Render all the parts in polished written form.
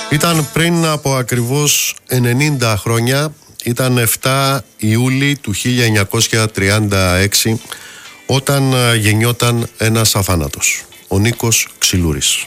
Ήταν πριν από ακριβώς 90 χρόνια, ήταν 7 Ιούλη του 1936, όταν γεννιόταν ένας αθάνατος, ο Νίκος Ξυλούρης.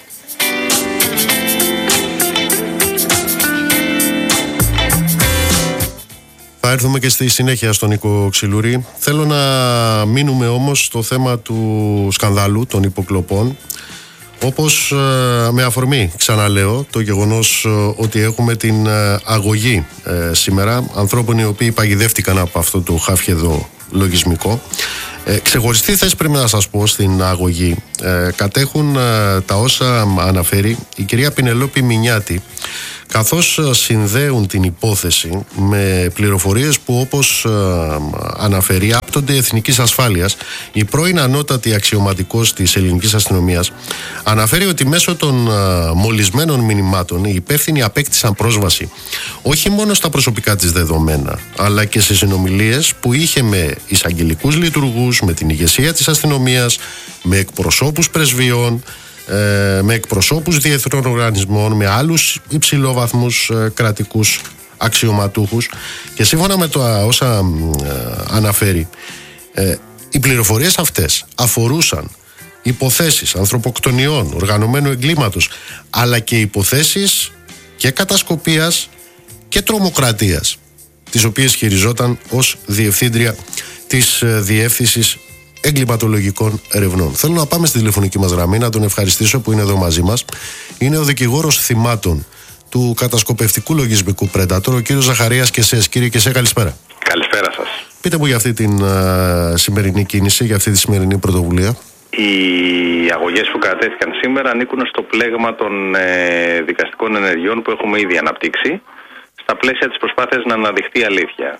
Θα έρθουμε και στη συνέχεια στον Νίκο Ξυλούρη. Θέλω να μείνουμε όμως στο θέμα του σκανδάλου των υποκλοπών, όπως με αφορμή, ξαναλέω, το γεγονός ότι έχουμε την αγωγή σήμερα ανθρώπων οι οποίοι παγιδεύτηκαν από αυτό το χάφιεδο λογισμικό. Ξεχωριστή θέση πρέπει να σας πω στην αγωγή κατέχουν τα όσα αναφέρει η κυρία Πινελόπη Μινιάτη, καθώς συνδέουν την υπόθεση με πληροφορίες που, όπως αναφέρει, άπτονται εθνικής ασφάλειας. Η πρώην ανώτατη αξιωματικός της ελληνικής αστυνομίας αναφέρει ότι μέσω των μολυσμένων μηνυμάτων οι υπεύθυνοι απέκτησαν πρόσβαση όχι μόνο στα προσωπικά της δεδομένα, αλλά και σε συνομιλίες που είχε με εισαγγελικούς λειτουργούς, με την ηγεσία της αστυνομίας, με εκπροσώπους πρεσβειών, με εκπροσώπους διεθνών οργανισμών, με άλλους υψηλόβαθμους κρατικούς αξιωματούχους, και σύμφωνα με το όσα αναφέρει, οι πληροφορίες αυτές αφορούσαν υποθέσεις ανθρωποκτονιών, οργανωμένου εγκλήματος, αλλά και υποθέσεις και κατασκοπίας και τρομοκρατίας, τις οποίες χειριζόταν ως διευθύντρια της Διεύθυνσης Εγκληματολογικών Ερευνών. Θέλω να πάμε στη τηλεφωνική μας γραμμή, να τον ευχαριστήσω που είναι εδώ μαζί μας. Είναι ο δικηγόρος θυμάτων του κατασκοπευτικού λογισμικού Predator, ο κύριος Ζαχαρίας Κεσές. Κύριε Κεσέ, καλησπέρα. Καλησπέρα σας. Πείτε μου για αυτή την σημερινή κίνηση, για αυτή τη σημερινή πρωτοβουλία. Οι αγωγές που κατέθηκαν σήμερα ανήκουν στο πλέγμα των δικαστικών ενεργειών που έχουμε ήδη αναπτύξει, στα πλαίσια της προσπάθειας να αναδειχθεί αλήθεια.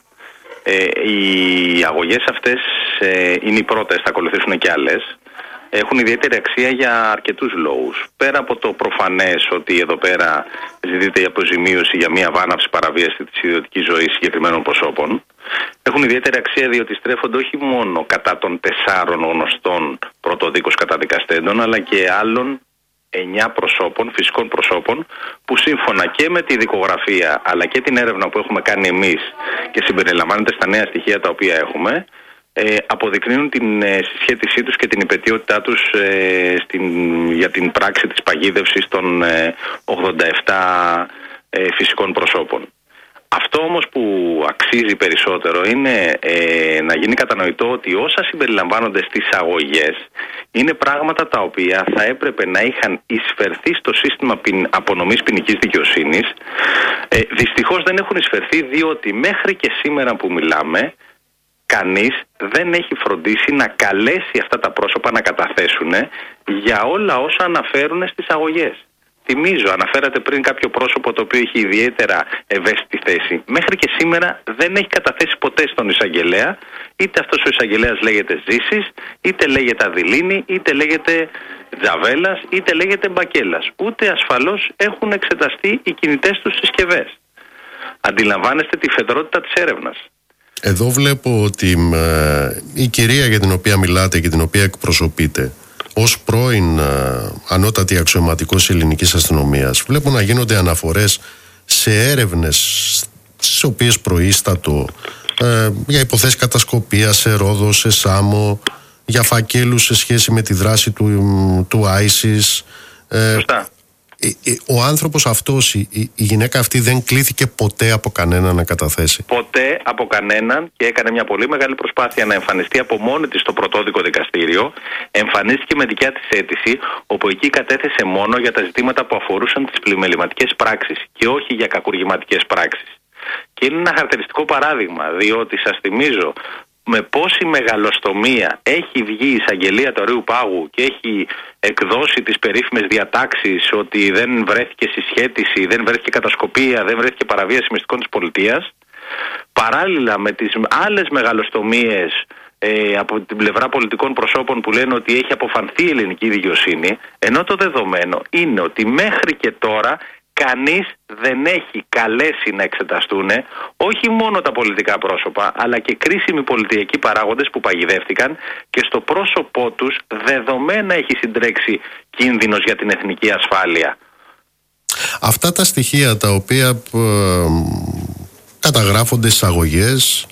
Οι αγωγές αυτές είναι οι πρώτες, θα ακολουθήσουν και άλλες. Έχουν ιδιαίτερη αξία για αρκετούς λόγους. Πέρα από το προφανές ότι εδώ πέρα ζητείται η αποζημίωση για μια βάναυση παραβίαση της ιδιωτικής ζωής συγκεκριμένων προσώπων, έχουν ιδιαίτερη αξία διότι στρέφονται όχι μόνο κατά των 4 γνωστών πρωτοδίκως καταδικαστέντων, αλλά και άλλων 9 προσώπων, φυσικών προσώπων, που σύμφωνα και με τη δικογραφία αλλά και την έρευνα που έχουμε κάνει εμείς και συμπεριλαμβάνεται στα νέα στοιχεία τα οποία έχουμε, αποδεικνύουν την συσχέτισή τους και την υπαιτιότητά τους για την πράξη της παγίδευσης των 87 φυσικών προσώπων. Αυτό όμως που αξίζει περισσότερο είναι να γίνει κατανοητό ότι όσα συμπεριλαμβάνονται στις αγωγές είναι πράγματα τα οποία θα έπρεπε να είχαν εισφερθεί στο σύστημα απονομής ποινικής δικαιοσύνης. Δυστυχώς δεν έχουν εισφερθεί, διότι μέχρι και σήμερα που μιλάμε κανείς δεν έχει φροντίσει να καλέσει αυτά τα πρόσωπα να καταθέσουν για όλα όσα αναφέρουν στις αγωγές. Θυμίζω, αναφέρατε πριν κάποιο πρόσωπο το οποίο έχει ιδιαίτερα ευαίσθητη θέση. Μέχρι και σήμερα δεν έχει καταθέσει ποτέ στον εισαγγελέα, είτε αυτός ο εισαγγελέας λέγεται Ζήσης, είτε λέγεται Αδηλίνη, είτε λέγεται Τζαβέλας, είτε λέγεται Μπακέλας. Ούτε ασφαλώς έχουν εξεταστεί οι κινητές τους συσκευές. Αντιλαμβάνεστε τη φεδρότητα της έρευνας. Εδώ βλέπω ότι η κυρία για την οποία μιλάτε και την οποία εκπροσωπείτε, ως πρώην ανώτατη αξιωματικός ελληνικής αστυνομίας, βλέπω να γίνονται αναφορές σε έρευνες στις οποίες προείστατο για υποθέσεις κατασκοπίας σε Ρόδο, σε Σάμο, για φακέλους σε σχέση με τη δράση του ISIS. Ο άνθρωπος αυτός, η γυναίκα αυτή δεν κλήθηκε ποτέ από κανέναν να καταθέσει. Ποτέ από κανέναν, και έκανε μια πολύ μεγάλη προσπάθεια να εμφανιστεί από μόνη της στο πρωτόδικο δικαστήριο. Εμφανίστηκε με δικιά της αίτηση, όπου εκεί κατέθεσε μόνο για τα ζητήματα που αφορούσαν τις πλημεληματικές πράξεις και όχι για κακουργηματικές πράξεις. Και είναι ένα χαρακτηριστικό παράδειγμα, διότι σας θυμίζω με πόση μεγαλοστομία έχει βγει η εισαγγελία του Αρείου Πάγου και έχει εκδώσει τις περίφημες διατάξεις ότι δεν βρέθηκε συσχέτιση, δεν βρέθηκε κατασκοπία, δεν βρέθηκε παραβίαση μυστικών της πολιτείας, παράλληλα με τις άλλες μεγαλοστομίες από την πλευρά πολιτικών προσώπων που λένε ότι έχει αποφανθεί η ελληνική δικαιοσύνη, ενώ το δεδομένο είναι ότι μέχρι και τώρα κανείς δεν έχει καλέσει να εξεταστούν όχι μόνο τα πολιτικά πρόσωπα, αλλά και κρίσιμοι πολιτικοί παράγοντες που παγιδεύτηκαν και στο πρόσωπό τους δεδομένα έχει συντρέξει κίνδυνος για την εθνική ασφάλεια. Αυτά τα στοιχεία τα οποία καταγράφονται στις αγωγές,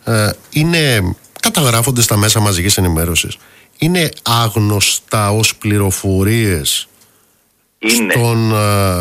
καταγράφονται στα μέσα μαζικής ενημέρωσης, είναι άγνωστα ως πληροφορίες στον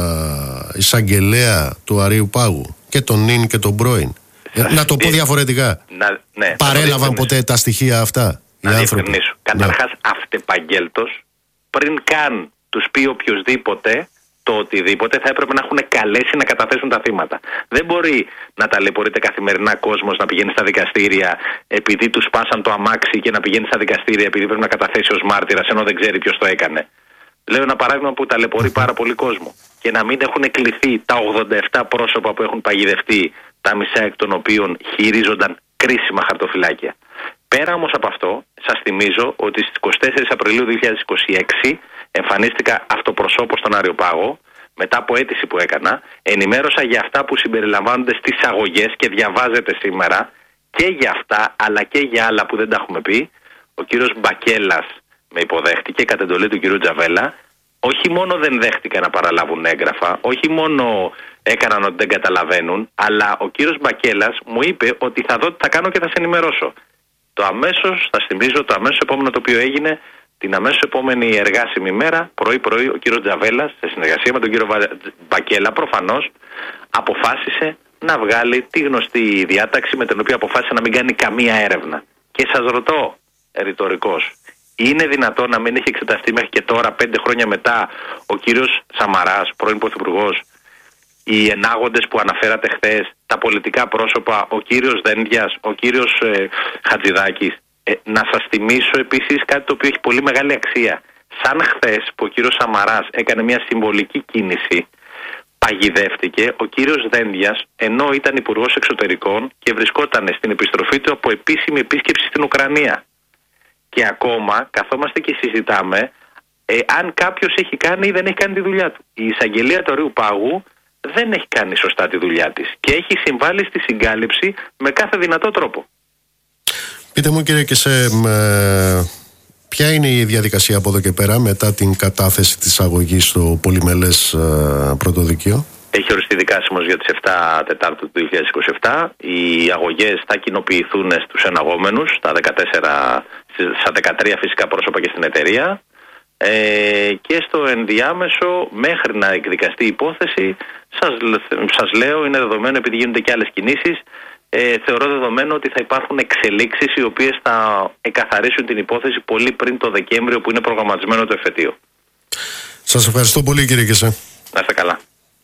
εισαγγελέα του Αρείου Πάγου και τον νυν και τον πρώην? Να το πω διαφορετικά. Παρέλαβαν ποτέ τα στοιχεία αυτά οι άνθρωποι? Καταρχάς, αυτεπαγγέλτος, πριν καν τους πει οποιοσδήποτε το οτιδήποτε, θα έπρεπε να έχουν καλέσει να καταθέσουν τα θύματα. Δεν μπορεί να ταλαιπωρείται καθημερινά κόσμος να πηγαίνει στα δικαστήρια επειδή του σπάσαν το αμάξι και να πηγαίνει στα δικαστήρια επειδή πρέπει να καταθέσει ως μάρτυρας ενώ δεν ξέρει ποιος το έκανε. Λέω ένα παράδειγμα που ταλαιπωρεί πάρα πολύ κόσμο. Και να μην έχουν κληθεί τα 87 πρόσωπα που έχουν παγιδευτεί, τα μισά εκ των οποίων χειρίζονταν κρίσιμα χαρτοφυλάκια. Πέρα όμως από αυτό, σας θυμίζω ότι στις 24 Απριλίου 2026 εμφανίστηκα αυτοπροσώπως στον Αριοπάγο, μετά από αίτηση που έκανα, ενημέρωσα για αυτά που συμπεριλαμβάνονται στις αγωγές και διαβάζετε σήμερα, και για αυτά αλλά και για άλλα που δεν τα έχουμε πει. Ο κύριος Μπακέλας με υποδέχτηκε κατ' εντολή του κύριου Τζαβέλα. Όχι μόνο δεν δέχτηκαν να παραλάβουν έγγραφα, όχι μόνο έκαναν ότι δεν καταλαβαίνουν, αλλά ο κύριος Μπακέλας μου είπε ότι θα δω τι θα κάνω και θα σε ενημερώσω. Το αμέσως, θα θυμίζω, το αμέσως επόμενο το οποίο έγινε, την αμέσως επόμενη εργάσιμη μέρα, πρωί-πρωί, ο κύριος Τζαβέλας, σε συνεργασία με τον κύριο Μπακέλα, προφανώς αποφάσισε να βγάλει τη γνωστή διάταξη με την οποία αποφάσισε να μην κάνει καμία έρευνα. Και σας ρωτώ, ρητορικός, είναι δυνατόν να μην έχει εξεταστεί μέχρι και τώρα, 5 χρόνια μετά, ο κύριος Σαμαράς, πρώην πρωθυπουργός, οι ενάγοντες που αναφέρατε χθες, τα πολιτικά πρόσωπα, ο κύριος Δένδιας, ο κύριος Χατζηδάκης? Να σας θυμίσω επίσης κάτι το οποίο έχει πολύ μεγάλη αξία. Σαν χθες που ο κύριος Σαμαράς έκανε μια συμβολική κίνηση, παγιδεύτηκε ο κύριος Δένδιας, ενώ ήταν υπουργός εξωτερικών και βρισκόταν στην επιστροφή του από επίσημη επίσκεψη στην Ουκρανία. Και ακόμα καθόμαστε και συζητάμε αν κάποιος έχει κάνει ή δεν έχει κάνει τη δουλειά του. Η εισαγγελία του Αρείου Πάγου δεν έχει κάνει σωστά τη δουλειά της και έχει συμβάλει στη συγκάλυψη με κάθε δυνατό τρόπο. Πείτε μου, κύριε Κεσέ, ποια είναι η διαδικασία από εδώ και πέρα μετά την κατάθεση της αγωγής στο πολυμελές πρωτοδικείο? Έχει οριστεί δικάσιμος για τις 7 Τετάρτου του 2027. Οι αγωγές θα κοινοποιηθούν στους εναγόμενους, στα 13 φυσικά πρόσωπα και στην εταιρεία. Και στο ενδιάμεσο, μέχρι να εκδικαστεί η υπόθεση, σας λέω, είναι δεδομένο, επειδή γίνονται και άλλες κινήσεις, θεωρώ δεδομένο ότι θα υπάρχουν εξελίξεις οι οποίες θα εκαθαρίσουν την υπόθεση πολύ πριν το Δεκέμβριο που είναι προγραμματισμένο το εφετείο. Σας ευχαριστώ πολύ, κύριε Κεσέ. Να είστε καλά.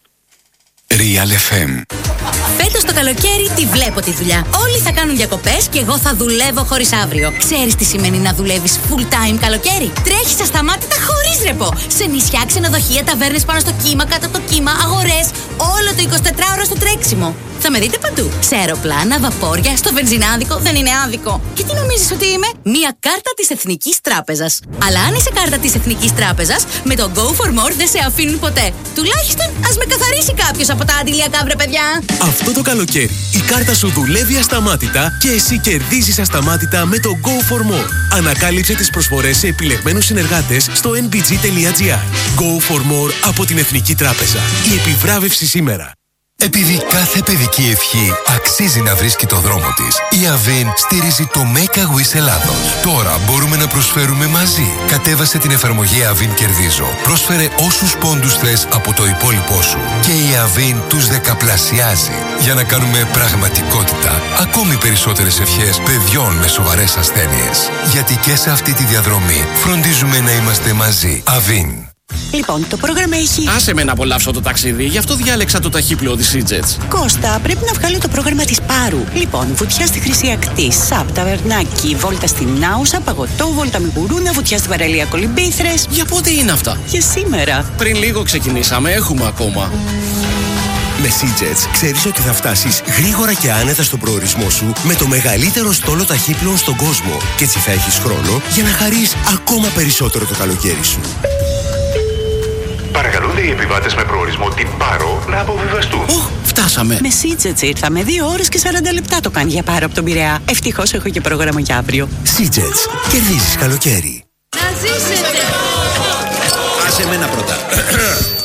Real FM. Φέτος το καλοκαίρι τη βλέπω τη δουλειά. Όλοι θα κάνουν διακοπές και εγώ θα δουλεύω χωρίς αύριο. Ξέρεις τι σημαίνει να δουλεύεις full time καλοκαίρι? Τρέχεις ασταμάτητα χωρίς ρεπό. Σε νησιά, ξενοδοχεία, ταβέρνες πάνω στο κύμα, κάτω από το κύμα, αγορές. Όλο το 24ωρο στο τρέξιμο. Θα με δείτε παντού. Σε αεροπλάνα, βαπόρια, στο βενζινάδικο. Δεν είναι άδικο. Και τι νομίζεις ότι είμαι? Μία κάρτα της Εθνικής Τράπεζας. Αλλά αν είσαι κάρτα της Εθνικής Τράπεζας, με το Go for More δεν σε αφήνουν ποτέ. Τουλάχιστον ας με καθαρίσει κάποιος από τα αντιλιακά, βρε παιδιά. Αυτό το καλοκαίρι η κάρτα σου δουλεύει ασταμάτητα και εσύ κερδίζεις ασταμάτητα με το Go for More. Ανακάλυψε τις προσφορές σε επιλεγμένους συνεργάτες στο nbg.gr. Go for More από την Εθνική Τράπεζα. Η επιβράβευση σήμερα. Επειδή κάθε παιδική ευχή αξίζει να βρίσκει το δρόμο της, η Avin στηρίζει το Make a Wish Ελλάδος. Τώρα μπορούμε να προσφέρουμε μαζί. Κατέβασε την εφαρμογή Avin Κερδίζω. Πρόσφερε όσους πόντους θες από το υπόλοιπό σου. Και η Avin τους δεκαπλασιάζει. Για να κάνουμε πραγματικότητα ακόμη περισσότερες ευχές παιδιών με σοβαρές ασθένειες. Γιατί και σε αυτή τη διαδρομή φροντίζουμε να είμαστε μαζί. Avin. Λοιπόν, το πρόγραμμα έχει... Άσε με να απολαύσω το ταξίδι, γι' αυτό διάλεξα το ταχύπλοο της Seajets. Κώστα, πρέπει να βγάλω το πρόγραμμα της Πάρου. Λοιπόν, βουτιά στη Χρυσή Ακτή, ΣΑΠ, ταβερνάκι, βόλτα στην Άουσα, παγωτό, βόλτα με γουρούνα, βουτιά στην παραλία Κολυμπήθρες. Για πότε είναι αυτά? Για σήμερα. Πριν λίγο ξεκινήσαμε, έχουμε ακόμα. Με Seajets ξέρεις ότι θα φτάσεις γρήγορα και άνετα στον προορισμό σου με το μεγαλύτερο στόλο ταχύπλοων στον κόσμο. Και έτσι θα έχεις χρόνο για να χαρείς ακόμα περισσότερο το καλοκαίρι σου. Παρακαλούνται οι επιβάτες με προορισμό την Πάρο να αποβιβαστούν. Φτάσαμε. Με Seajets ήρθαμε. 2 ώρες και 40 λεπτά το κάνει για Πάρο από τον Πειραιά. Ευτυχώς έχω και πρόγραμμα για αύριο. Seajets. Κερδίζεις καλοκαίρι. Να ζήσετε! Άσε μένα πρώτα.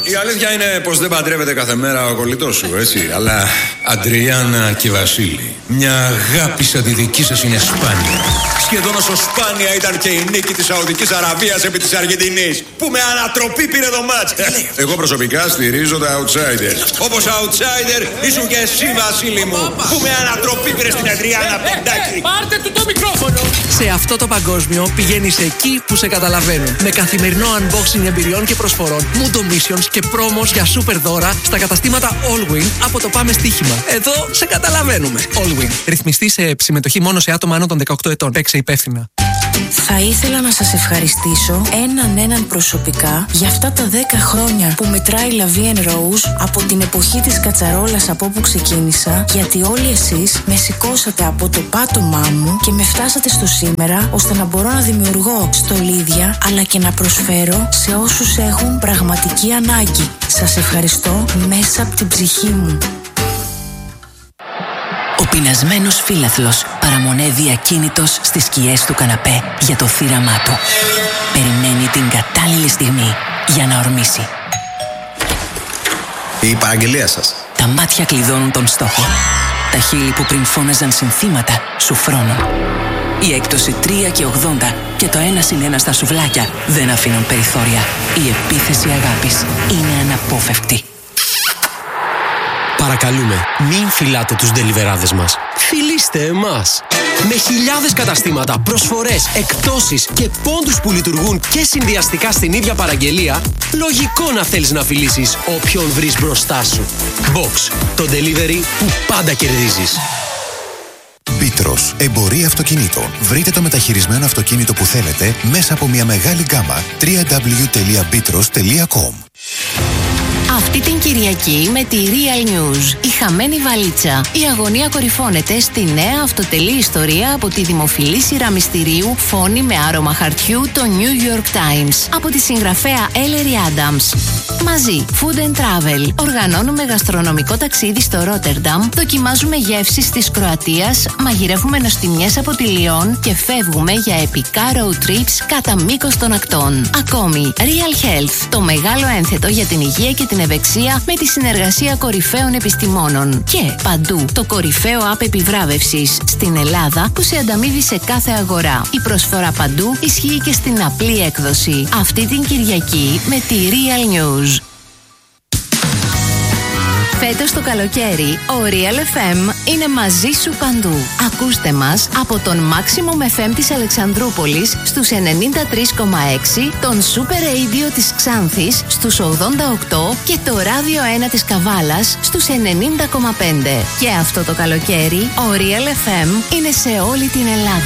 Η αλήθεια είναι πως δεν παντρεύεται κάθε μέρα ο κολλητός σου, έτσι. Αλλά Αντριάννα και Βασίλη, μια αγάπη σαν τη δική σας είναι σπάνια. Σχεδόν όσο σπάνια ήταν και η νίκη της Σαουδικής Αραβίας επί της Αργεντινής, που με ανατροπή πήρε το μάτς. Εγώ προσωπικά στηρίζω τα outsider. Όπως outsider ήσουν και εσύ, Βασίλη μου, που με ανατροπή πήρε στην Αντριάννα Πεντάκη. Πάρτε του το μικρόφωνο! Σε αυτό το παγκόσμιο πηγαίνεις εκεί που σε καταλαβαίνουν. Με καθημερινό unboxing εμπειριών και προσφορών, Mundo Missions και πρόμος για super δώρα στα καταστήματα Allwin από το Πάμε Στοίχημα. Εδώ σε καταλαβαίνουμε. Allwin. Ρυθμιστή σε συμμετοχή μόνο σε άτομα άνω των 18 ετών. Παίξε υπεύθυνα. Θα ήθελα να σας ευχαριστήσω έναν προσωπικά για αυτά τα 10 χρόνια που μετράει La Vie en Rose από την εποχή της κατσαρόλας από όπου ξεκίνησα, γιατί όλοι εσείς με σηκώσατε από το πάτωμά μου και με φτάσατε στο σήμερα, ώστε να μπορώ να δημιουργώ στολίδια αλλά και να προσφέρω σε όσους έχουν πραγματική ανάγκη. Σας ευχαριστώ μέσα από την ψυχή μου. Ο πεινασμένος φύλαθλος παραμονεύει ακίνητος στις σκιές του καναπέ για το θύραμά του. Περιμένει την κατάλληλη στιγμή για να ορμήσει. Η παραγγελία σας. Τα μάτια κλειδώνουν τον στόχο. Τα χείλη που πριν φώναζαν συνθήματα σου φρώνουν. Η έκπτωση 3,80 και το 1+1 στα σουβλάκια δεν αφήνουν περιθώρια. Η επίθεση αγάπης είναι αναπόφευκτη. Παρακαλούμε, μην φυλάτε τους ντελιβεράδες μας. Φιλήστε εμάς. Με χιλιάδες καταστήματα, προσφορές, εκπτώσεις και πόντους που λειτουργούν και συνδυαστικά στην ίδια παραγγελία, λογικό να θέλεις να φιλήσεις όποιον βρεις μπροστά σου. Box, το delivery που πάντα κερδίζεις. Μπίτρος, εμπορία αυτοκινήτων. Βρείτε το μεταχειρισμένο αυτοκίνητο που θέλετε μέσα από μια μεγάλη γκάμα. www.bitros.com. Αυτή την Κυριακή με τη Real News, η χαμένη βαλίτσα. Η αγωνία κορυφώνεται στη νέα αυτοτελή ιστορία από τη δημοφιλή σειρά μυστηρίου Φόνη με άρωμα χαρτιού, το New York Times, από τη συγγραφέα Ellery Adams. Μαζί, Food and Travel. Οργανώνουμε γαστρονομικό ταξίδι στο Ρότερνταμ, δοκιμάζουμε γεύσεις της Κροατίας, μαγειρεύουμε νοστιμιές από τη Λιόν και φεύγουμε για επικά road trips κατά μήκος των ακτών. Ακόμη, Real Health, το μεγάλο ένθετο για την υγεία και την ευεξία με τη συνεργασία κορυφαίων επιστημόνων. Και παντού, το κορυφαίο app επιβράβευσης στην Ελλάδα που σε ανταμείβει σε κάθε αγορά. Η προσφορά παντού ισχύει και στην απλή έκδοση. Αυτή την Κυριακή με τη Real News. Φέτος το καλοκαίρι, ο Real FM είναι μαζί σου παντού. Ακούστε μας από τον Maximum FM της Αλεξανδρούπολης στους 93,6, τον Super Radio της Ξάνθης στους 88 και το Radio 1 της Καβάλας στους 90,5. Και αυτό το καλοκαίρι, ο Real FM είναι σε όλη την Ελλάδα.